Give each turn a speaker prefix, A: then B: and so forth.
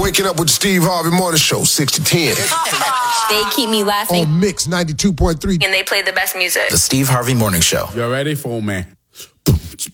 A: Waking up with the Steve Harvey Morning Show, 6 to 10.
B: They keep me laughing.
A: On Mix 92.3.
B: And they play the best music.
C: The Steve Harvey Morning Show.
D: You ready for me?